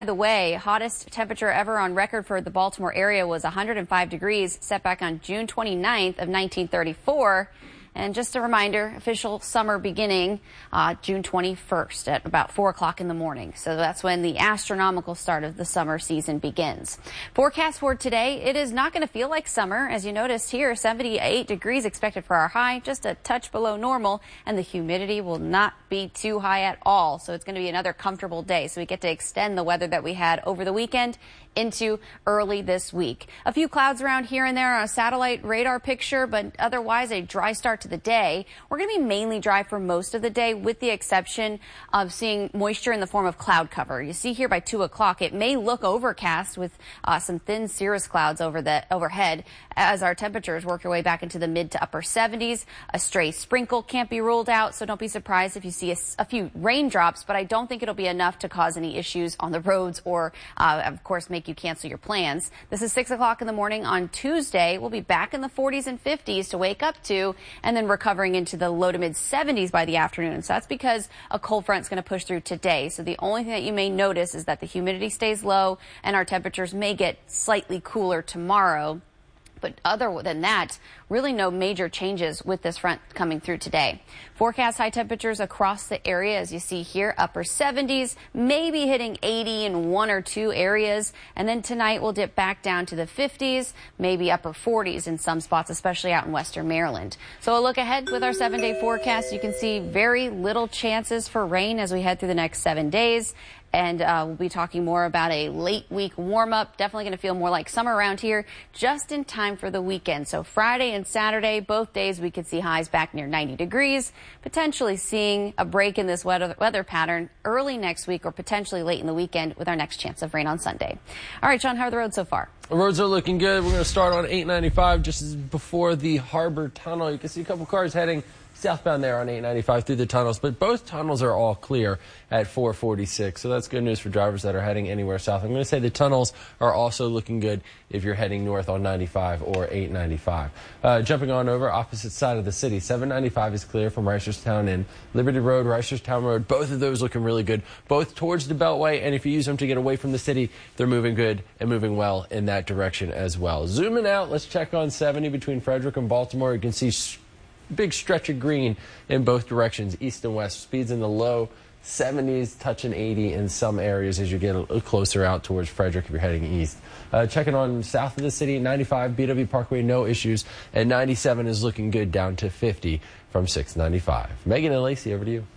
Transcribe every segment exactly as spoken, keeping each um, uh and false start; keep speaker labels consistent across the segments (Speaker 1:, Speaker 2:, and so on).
Speaker 1: The way, hottest temperature ever on record for the Baltimore area was one hundred five degrees, set back on June twenty-ninth of nineteen thirty-four. And just a reminder, official summer beginning uh, June twenty-first at about four o'clock in the morning. So that's when the astronomical start of the summer season begins. Forecast for today, it is not going to feel like summer. As you noticed here, seventy-eight degrees expected for our high, just a touch below normal, and the humidity will not be too high at all. So it's going to be another comfortable day. So we get to extend the weather that we had over the weekend into early this week. A few clouds around here and there on a satellite radar picture, but otherwise a dry start to the day. We're going to be mainly dry for most of the day, with the exception of seeing moisture in the form of cloud cover. You see here by two o'clock, it may look overcast with uh, some thin cirrus clouds over the overhead as our temperatures work their way back into the mid to upper seventies. A stray sprinkle can't be ruled out, so don't be surprised if you see a, a few raindrops, but I don't think it'll be enough to cause any issues on the roads or, uh, of course, make you cancel your plans. This is six o'clock in the morning on Tuesday. We'll be back in the forties and fifties to wake up to, and then recovering into the low to mid seventies by the afternoon. So that's because a cold front is going to push through today. So the only thing that you may notice is that the humidity stays low and our temperatures may get slightly cooler tomorrow. But other than that, really no major changes with this front coming through today. Forecast high temperatures across the area, as you see here, upper seventies, maybe hitting eighty in one or two areas. And then tonight we'll dip back down to the fifties, maybe upper forties in some spots, especially out in western Maryland. So a look ahead with our seven-day forecast, you can see very little chances for rain as we head through the next seven days. And uh, we'll be talking more about a late week warm up. Definitely going to feel more like summer around here just in time for the weekend. So Friday and Saturday, both days we could see highs back near ninety degrees, potentially seeing a break in this weather, weather pattern early next week or potentially late in the weekend with our next chance of rain on Sunday. All right, Sean, how are the roads so far?
Speaker 2: The roads are looking good. We're going to start on eight ninety-five just before the Harbor Tunnel. You can see a couple cars heading southbound there on eight ninety-five through the tunnels, but both tunnels are all clear at four forty-six, so that's good news for drivers that are heading anywhere south. I'm going to say the tunnels are also looking good if you're heading north on ninety-five or eight ninety-five. Uh, jumping on over, opposite side of the city, seven ninety-five is clear from Reisterstown in Liberty Road, Reisterstown Road. Both of those looking really good, both towards the Beltway, and if you use them to get away from the city, they're moving good and moving well in that direction as well. Zooming out, let's check on seventy between Frederick and Baltimore. You can see big stretch of green in both directions, east and west. Speeds in the low seventies, touching eighty in some areas as you get a little closer out towards Frederick if you're heading east. Uh, checking on south of the city, ninety-five, B W Parkway, no issues, and ninety-seven is looking good down to fifty from six ninety-five. Megan and Lacey, over to you.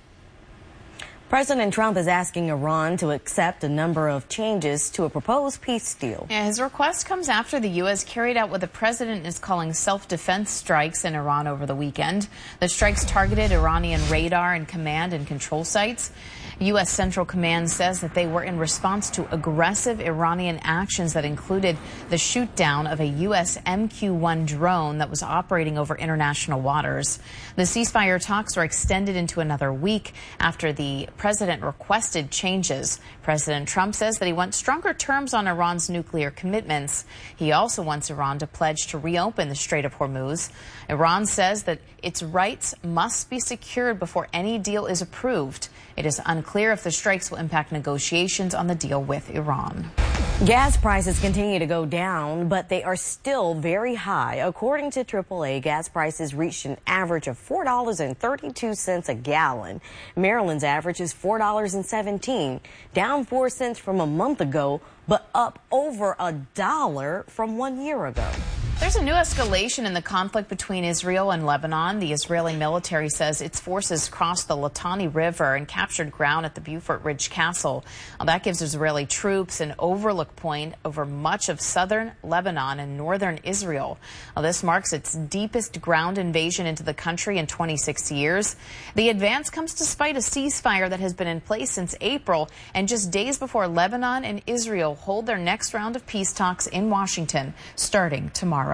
Speaker 3: President Trump is asking Iran to accept a number of changes to a proposed peace deal.
Speaker 4: Yeah, his request comes after the U S carried out what the president is calling self-defense strikes in Iran over the weekend. The strikes targeted Iranian radar and command and control sites. U S Central Command says that they were in response to aggressive Iranian actions that included the shoot down of a U S M Q one drone that was operating over international waters. The ceasefire talks were extended into another week after the president requested changes. President Trump says that he wants stronger terms on Iran's nuclear commitments. He also wants Iran to pledge to reopen the Strait of Hormuz. Iran says that its rights must be secured before any deal is approved. It is unclear if the strikes will impact negotiations on the deal with Iran.
Speaker 3: Gas prices continue to go down, but they are still very high. According to triple A, gas prices reached an average of four dollars and thirty-two cents a gallon. Maryland's average is four dollars and seventeen cents, down four cents from a month ago, but up over a dollar from one year ago.
Speaker 4: There's a new escalation in the conflict between Israel and Lebanon. The Israeli military says its forces crossed the Litani River and captured ground at the Beaufort Ridge Castle. Now, that gives Israeli troops an overlook point over much of southern Lebanon and northern Israel. Now, this marks its deepest ground invasion into the country in twenty-six years. The advance comes despite a ceasefire that has been in place since April, and just days before Lebanon and Israel hold their next round of peace talks in Washington, starting tomorrow.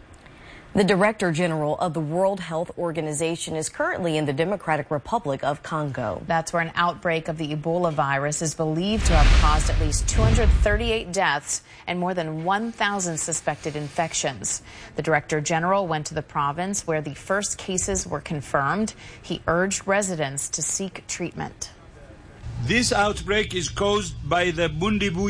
Speaker 3: The Director General of the World Health Organization is currently in the Democratic Republic of Congo.
Speaker 4: That's where an outbreak of the Ebola virus is believed to have caused at least two hundred thirty-eight deaths and more than one thousand suspected infections. The Director General went to the province where the first cases were confirmed. He urged residents to seek treatment.
Speaker 5: This outbreak is caused by the Bundibuyo